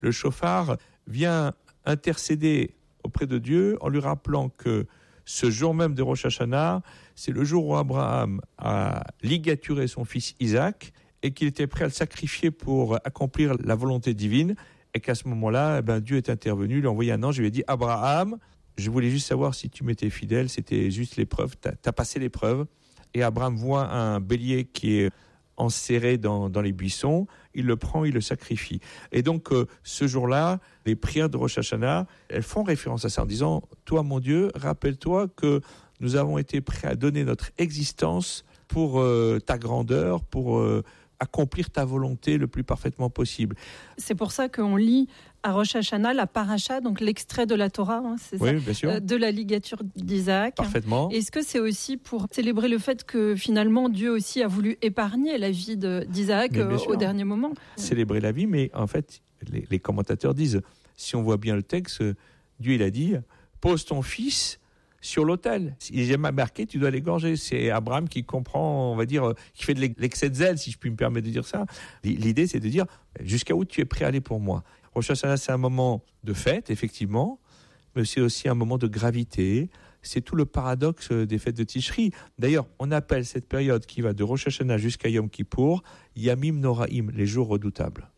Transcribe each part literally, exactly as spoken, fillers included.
Le shofar vient intercéder auprès de Dieu en lui rappelant que ce jour même de Rosh Hashanah, c'est le jour où Abraham a ligaturé son fils Isaac et qu'il était prêt à le sacrifier pour accomplir la volonté divine, et qu'à ce moment-là, eh ben, Dieu est intervenu, lui a envoyé un ange, il lui a dit « Abraham, je voulais juste savoir si tu m'étais fidèle, c'était juste l'épreuve, t'as, t'as passé l'épreuve. » Et Abraham voit un bélier qui est enserré dans, dans les buissons, il le prend, il le sacrifie. Et donc, euh, ce jour-là, les prières de Rosh Hashanah, elles font référence à ça en disant « Toi, mon Dieu, rappelle-toi que nous avons été prêts à donner notre existence pour euh, ta grandeur, pour euh, accomplir ta volonté le plus parfaitement possible. » C'est pour ça qu'on lit à Rosh Hashanah la paracha, donc l'extrait de la Torah, hein, c'est oui, ça, bien sûr. Euh, de la ligature d'Isaac. Parfaitement. Est-ce que c'est aussi pour célébrer le fait que finalement Dieu aussi a voulu épargner la vie de, d'Isaac euh, au dernier moment? Célébrer la vie, mais en fait, les, les commentateurs disent, si on voit bien le texte, Dieu il a dit, pose ton fils sur l'autel. Il est jamais marqué, tu dois l'égorger. C'est Abraham qui comprend, on va dire, qui fait de l'excès de zèle, si je puis me permettre de dire ça. L'idée, c'est de dire, jusqu'à où tu es prêt à aller pour moi. Rosh Hashanah, c'est un moment de fête, effectivement, mais c'est aussi un moment de gravité. C'est tout le paradoxe des fêtes de Tishri. D'ailleurs, on appelle cette période qui va de Rosh Hashanah jusqu'à Yom Kippour, Yamim Noraim, les jours redoutables.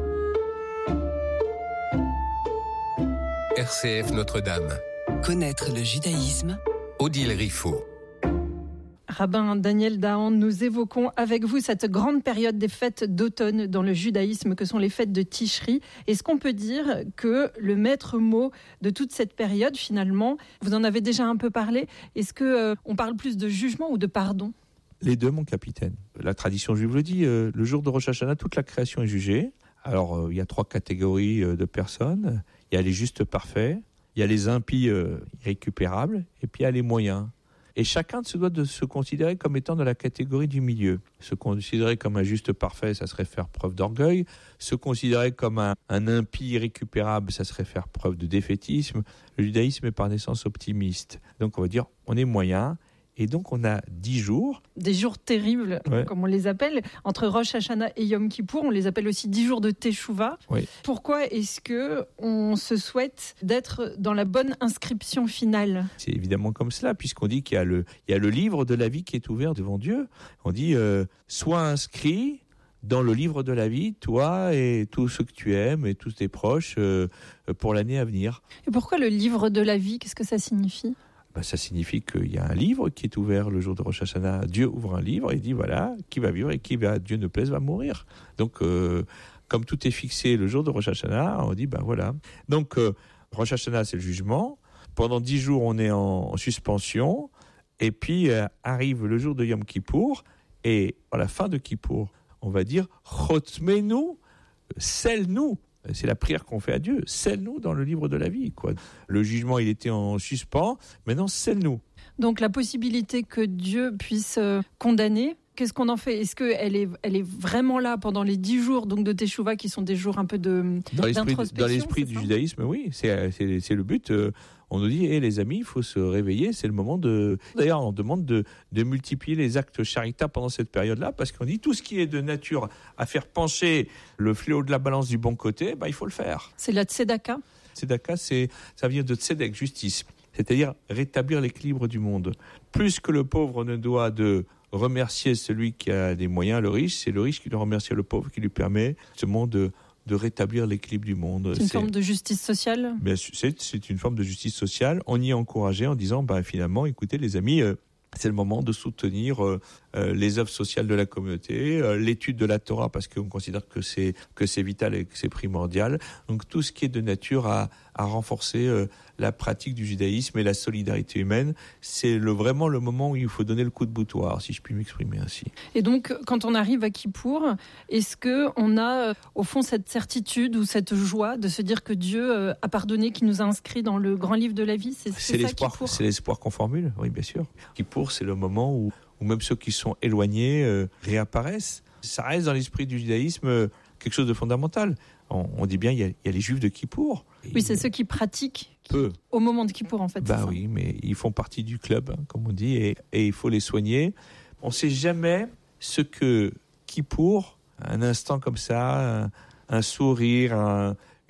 R C F Notre-Dame. Connaître le judaïsme. Odile Riffaut. Rabbin Daniel Dahan, nous évoquons avec vous cette grande période des fêtes d'automne dans le judaïsme que sont les fêtes de Tishri. Est-ce qu'on peut dire que le maître mot de toute cette période, finalement, vous en avez déjà un peu parlé, est-ce qu'on euh, parle plus de jugement ou de pardon ? Les deux, mon capitaine. La tradition juive le dit, euh, le jour de Rosh Hashanah, toute la création est jugée. Alors, euh, il y a trois catégories euh, de personnes. Il y a les justes parfaits, il y a les impies euh, irrécupérables, et puis il y a les moyens. Et chacun se doit de se considérer comme étant dans la catégorie du milieu. Se considérer comme un juste parfait, ça serait faire preuve d'orgueil. Se considérer comme un, un impie irrécupérable, ça serait faire preuve de défaitisme. Le judaïsme est par naissance optimiste. Donc on va dire, on est moyen. Et donc on a dix jours. Des jours terribles, ouais. Comme on les appelle. Entre Rosh Hashanah et Yom Kippour, on les appelle aussi dix jours de Teshuvah. Oui. Pourquoi est-ce qu'on se souhaite d'être dans la bonne inscription finale ? C'est évidemment comme cela, puisqu'on dit qu'il y a le, il y a le livre de la vie qui est ouvert devant Dieu. On dit, euh, sois inscrit dans le livre de la vie, toi et tous ceux que tu aimes et tous tes proches euh, pour l'année à venir. Et pourquoi le livre de la vie ? Qu'est-ce que ça signifie ? Ben, ça signifie qu'il y a un livre qui est ouvert le jour de Rosh Hashanah. Dieu ouvre un livre et dit voilà, qui va vivre et qui va, Dieu ne plaise, va mourir. Donc, euh, comme tout est fixé le jour de Rosh Hashanah, on dit ben voilà. Donc, euh, Rosh Hashanah, c'est le jugement. Pendant dix jours, on est en, en suspension. Et puis, euh, arrive le jour de Yom Kippour. Et à la fin de Kippour, on va dire Chotmenu, scelle-nous. C'est la prière qu'on fait à Dieu. Scelle-nous dans le livre de la vie, quoi. Le jugement, il était en suspens. Maintenant, scelle-nous. Donc, la possibilité que Dieu puisse euh, condamner, qu'est-ce qu'on en fait ? Est-ce qu'elle est, elle est vraiment là pendant les dix jours donc, de Teshuvah, qui sont des jours un peu de, dans l'esprit, d'introspection ? Dans l'esprit du judaïsme, oui. C'est, c'est, c'est le but. Euh, on nous dit, hey, les amis, il faut se réveiller. C'est le moment de... D'ailleurs, on demande de, de multiplier les actes charitables pendant cette période-là, parce qu'on dit tout ce qui est de nature à faire pencher le fléau de la balance du bon côté, bah, il faut le faire. C'est la tzedaka ? Tzedaka, c'est, ça vient de tzedek, justice. C'est-à-dire rétablir l'équilibre du monde. Plus que le pauvre ne doit de remercier celui qui a des moyens, le riche, c'est le riche qui doit remercier le pauvre qui lui permet justement de, de rétablir l'équilibre du monde. C'est une c'est, forme de justice sociale ? Bien sûr, c'est, c'est une forme de justice sociale. On y est encouragé en disant, bah, finalement, écoutez les amis, euh, c'est le moment de soutenir euh, euh, les œuvres sociales de la communauté, euh, l'étude de la Torah parce qu'on considère que c'est que c'est vital et que c'est primordial. Donc tout ce qui est de nature à, à renforcer euh, la pratique du judaïsme et la solidarité humaine, c'est le, vraiment le moment où il faut donner le coup de boutoir, si je puis m'exprimer ainsi. Et donc, quand on arrive à Kippour, est-ce qu'on a, au fond, cette certitude ou cette joie de se dire que Dieu a pardonné, qui nous a inscrits dans le grand livre de la vie ? C'est, c'est, c'est, ça, l'espoir, Kippour ? C'est l'espoir qu'on formule, oui, bien sûr. Kippour, c'est le moment où, où même ceux qui sont éloignés euh, réapparaissent. Ça reste dans l'esprit du judaïsme euh, quelque chose de fondamental. On, on dit bien, il y, a, il y a les juifs de Kippour. Oui, c'est ceux qui pratiquent peu. Au moment de Kippour, en fait. Bah c'est ça. oui, mais ils font partie du club, hein, comme on dit, et, et il faut les soigner. On ne sait jamais ce que Kippour, un instant comme ça, un, un sourire, un,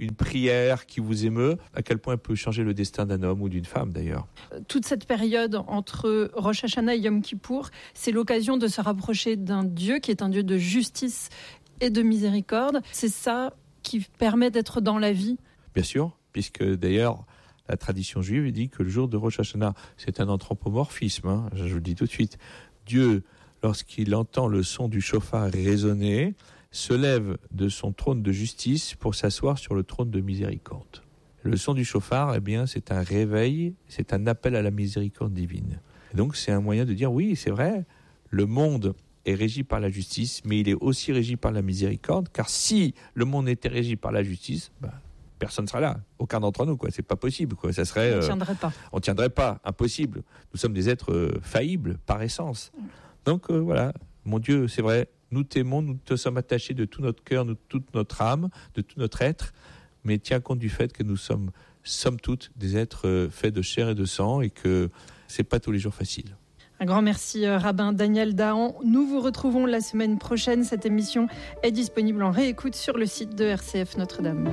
une prière qui vous émeut, à quel point elle peut changer le destin d'un homme ou d'une femme d'ailleurs. Toute cette période entre Rosh Hashanah et Yom Kippour, c'est l'occasion de se rapprocher d'un Dieu qui est un Dieu de justice et de miséricorde. C'est ça qui permet d'être dans la vie. Bien sûr, puisque d'ailleurs la tradition juive dit que le jour de Rosh Hashanah, c'est un anthropomorphisme, hein, je vous le dis tout de suite. Dieu, lorsqu'il entend le son du chauffard résonner, se lève de son trône de justice pour s'asseoir sur le trône de miséricorde. Le son du chauffard, eh bien, c'est un réveil, c'est un appel à la miséricorde divine. Et donc c'est un moyen de dire, oui, c'est vrai, le monde est régi par la justice, mais il est aussi régi par la miséricorde, car si le monde était régi par la justice, bah, personne ne sera là, aucun d'entre nous, quoi. C'est pas possible, quoi. Ça serait, on ne euh, tiendrait pas. On ne tiendrait pas, impossible. Nous sommes des êtres euh, faillibles par essence. Donc euh, voilà, mon Dieu, c'est vrai, nous t'aimons, nous te sommes attachés de tout notre cœur, de toute notre âme, de tout notre être, mais tiens compte du fait que nous sommes, somme toute, des êtres euh, faits de chair et de sang et que c'est pas tous les jours facile. Un grand merci, rabbin Daniel Dahan. Nous vous retrouvons la semaine prochaine. Cette émission est disponible en réécoute sur le site de R C F Notre-Dame.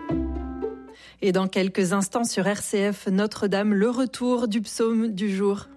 Et dans quelques instants sur R C F Notre-Dame, le retour du psaume du jour.